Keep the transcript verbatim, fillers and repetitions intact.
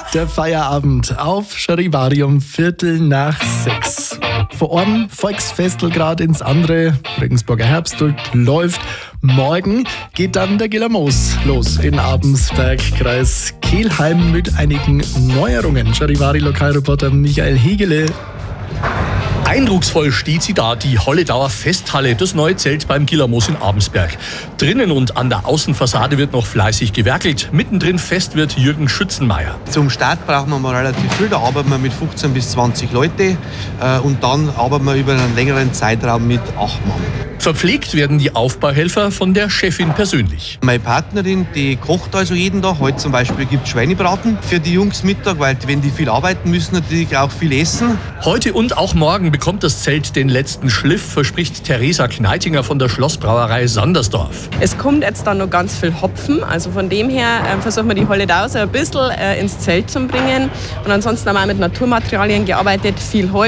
Der Feierabend auf Charivari Viertel nach sechs. Vor einem Volksfestel gerade ins andere. Regensburger Herbstult läuft. Morgen geht dann der Gillermoos los in Abensberg, Kreis Kelheim mit einigen Neuerungen. Charivari-Lokalreporter Michael Hegele. Eindrucksvoll steht sie da, die Holledauer Festhalle, das neue Zelt beim Gillermoos in Abensberg. Drinnen und an der Außenfassade wird noch fleißig gewerkelt. Mittendrin fest wird Jürgen Schützenmeier. Zum Start brauchen wir mal relativ viel, da arbeiten wir mit fünfzehn bis zwanzig Leute äh, und dann arbeiten wir über einen längeren Zeitraum mit acht Mann. Verpflegt werden die Aufbauhelfer von der Chefin persönlich. Meine Partnerin, die kocht also jeden Tag. Heute zum Beispiel gibt es Schweinebraten für die Jungs Mittag, weil wenn die viel arbeiten müssen, natürlich auch viel essen. Heute und auch morgen bekommt das Zelt den letzten Schliff, verspricht Theresa Kneitinger von der Schlossbrauerei Sandersdorf. Es kommt jetzt dann noch ganz viel Hopfen, also von dem her äh, versuchen wir die Holledau so ein bisschen äh, ins Zelt zu bringen. Und ansonsten haben wir auch mit Naturmaterialien gearbeitet, viel Heu.